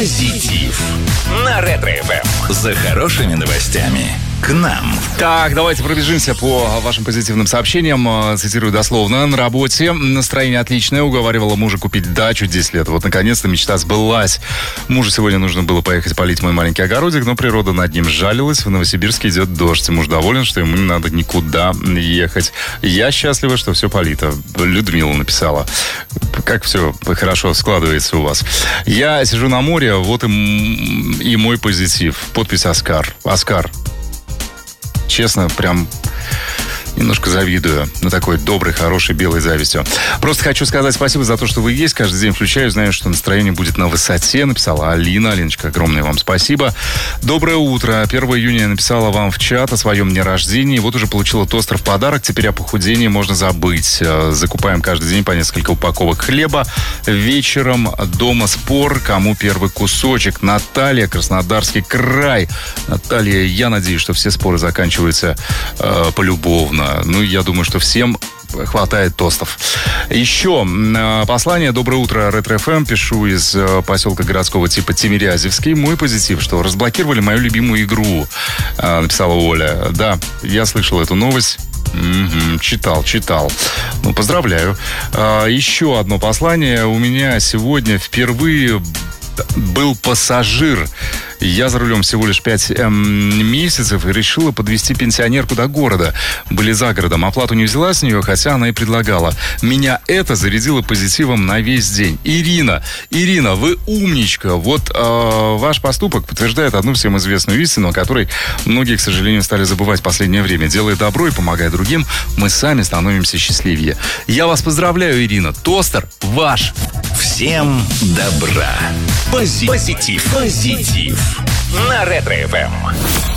Позитив на Ретро-ФМ. За хорошими новостями к нам. Так, давайте пробежимся по вашим позитивным сообщениям. Цитирую дословно. На работе настроение отличное. Уговаривала мужа купить дачу 10 лет. Вот, наконец-то, мечта сбылась. Мужу сегодня нужно было поехать полить мой маленький огородик, но природа над ним жалилась. В Новосибирске идет дождь. Муж доволен, что ему не надо никуда ехать. Я счастлива, что все полито. Людмила написала. Как все хорошо складывается у вас. Я сижу на море, вот и мой позитив. Подпись Оскар. Оскар. Честно, прям немножко завидую на такой доброй, хорошей, белой завистью. Просто хочу сказать спасибо за то, что вы есть. Каждый день включаю, знаю, что настроение будет на высоте. Написала Алина. Алиночка, огромное вам спасибо. Доброе утро. 1 июня я написала вам в чат о своем дне рождения. Вот уже получила тостер в подарок. Теперь о похудении можно забыть. Закупаем каждый день по несколько упаковок хлеба. Вечером дома спор. Кому первый кусочек? Наталья, Краснодарский край. Наталья, я надеюсь, что все споры заканчиваются полюбовно. Ну, я думаю, что всем хватает тостов. Еще послание. Доброе утро, Ретро-ФМ. Пишу из поселка городского типа Тимирязевский. Мой позитив, что разблокировали мою любимую игру, написала Оля. Да, я слышал эту новость. Читал. Ну, поздравляю. Еще одно послание. У меня сегодня впервые был пассажир. Я за рулем всего лишь 5 месяцев и решила подвезти пенсионерку до города. Были за городом. Оплату не взяла с нее, хотя она и предлагала. Меня это зарядило позитивом на весь день. Ирина, вы умничка. Вот ваш поступок подтверждает одну всем известную истину, о которой многие, к сожалению, стали забывать в последнее время. Делая добро и помогая другим, мы сами становимся счастливее. Я вас поздравляю, Ирина. Тостер ваш. Всем добра. Позитив на Ретро-ФМ.